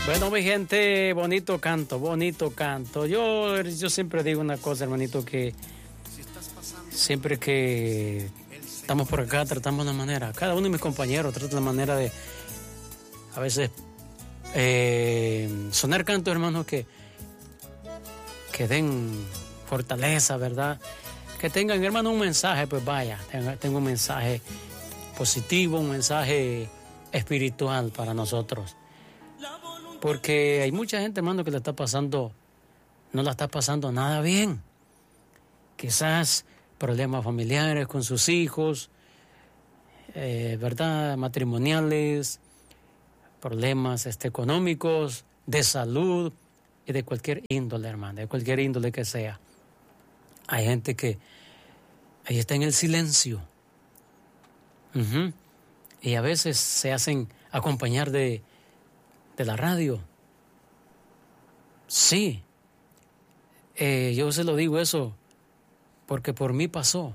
Bueno, mi gente, bonito canto, bonito canto. Yo siempre digo una cosa, hermanito, que siempre que estamos por acá tratamos la manera, cada uno de mis compañeros trata la manera de, a veces, sonar cantos, hermanos, que den fortaleza, ¿verdad? Que tengan, hermano, un mensaje, pues vaya, tengo un mensaje positivo, un mensaje espiritual para nosotros. Porque hay mucha gente, hermano, que no la está pasando nada bien. Quizás problemas familiares con sus hijos, ¿verdad? Matrimoniales, problemas económicos, de salud y de cualquier índole, hermano, de cualquier índole que sea. Hay gente que ahí está en el silencio. Y a veces se hacen acompañar de la radio. Sí, yo se lo digo eso porque por mí pasó.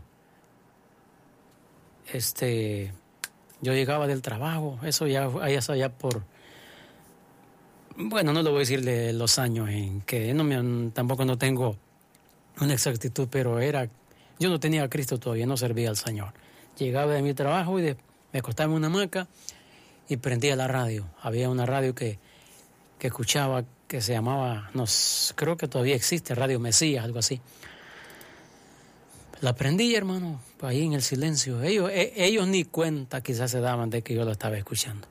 Yo llegaba del trabajo, eso ya por, bueno, no le voy a decir de los años en que tampoco no tengo una exactitud, pero yo no tenía a Cristo todavía, no servía al Señor. Llegaba de mi trabajo y me acostaba en una hamaca y prendía la radio. Había una radio que escuchaba, que se llamaba, creo que todavía existe, Radio Mesías, algo así. La prendí, hermano, ahí en el silencio. Ellos ni cuenta quizás se daban de que yo lo estaba escuchando.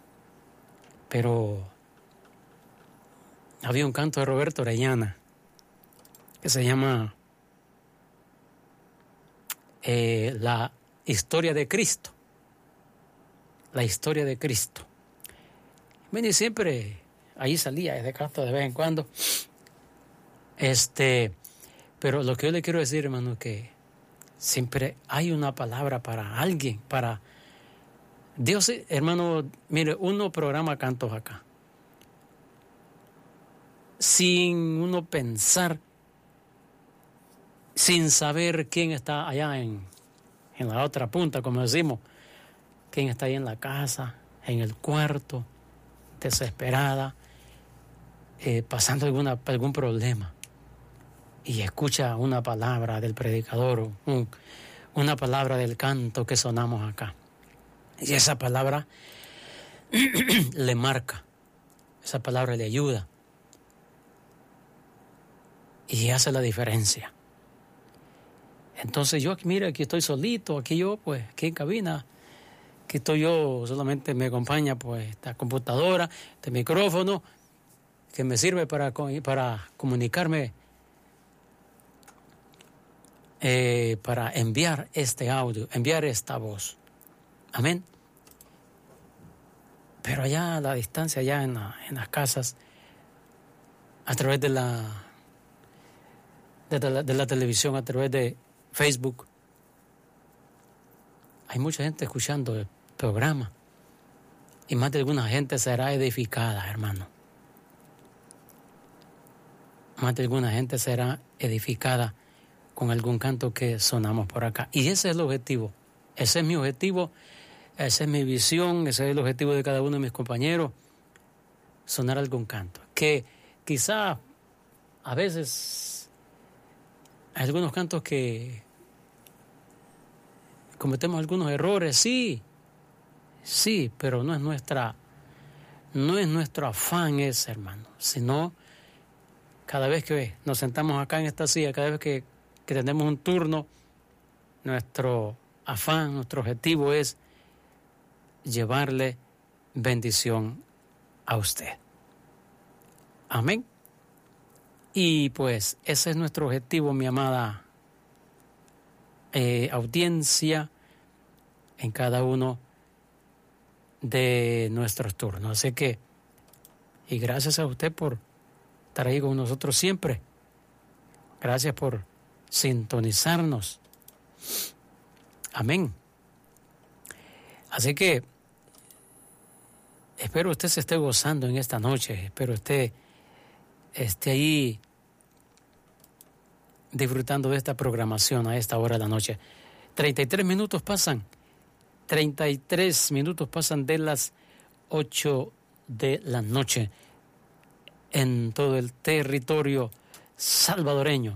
Pero había un canto de Roberto Orellana que se llama La historia de Cristo. La historia de Cristo. Ven, y siempre ahí salía ese canto de vez en cuando. Pero lo que yo le quiero decir, hermano, es que siempre hay una palabra para alguien, para Dios, hermano. Mire, uno programa cantos acá sin uno pensar, sin saber quién está allá en la otra punta, como decimos, quién está ahí en la casa, en el cuarto, desesperada, pasando algún problema, y escucha una palabra del predicador, una palabra del canto que sonamos acá, y esa palabra le marca, esa palabra le ayuda y hace la diferencia. Entonces mira, aquí estoy solito, aquí en cabina, aquí estoy yo, solamente me acompaña pues esta computadora, este micrófono, que me sirve para comunicarme, para enviar este audio, enviar esta voz. Amén. Pero allá a la distancia, allá en las casas, a través de la televisión, a través de Facebook, hay mucha gente escuchando el programa y más de alguna gente será edificada, hermano. Más de alguna gente será edificada con algún canto que sonamos por acá. Y ese es el objetivo. Ese es mi objetivo, esa es mi visión, ese es el objetivo de cada uno de mis compañeros, sonar algún canto. Que quizá a veces hay algunos cantos que cometemos algunos errores, sí, pero no es nuestro afán ese, hermano, sino cada vez que nos sentamos acá en esta silla, cada vez que tenemos un turno, nuestro afán, nuestro objetivo es llevarle bendición a usted. Amén. Y pues ese es nuestro objetivo, mi amada audiencia, en cada uno de nuestros turnos. Así que, y gracias a usted por estar ahí con nosotros siempre. Gracias por sintonizarnos. Amén. Así que espero usted se esté gozando en esta noche. Espero usted esté ahí disfrutando de esta programación a esta hora de la noche. 33 minutos pasan de las 8 de la noche. en todo el territorio salvadoreño.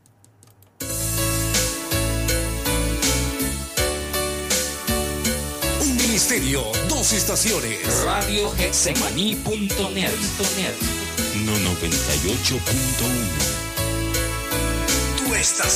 Un ministerio, 2 estaciones. RadioGetsemaní.net. No 98.1. Tu estación.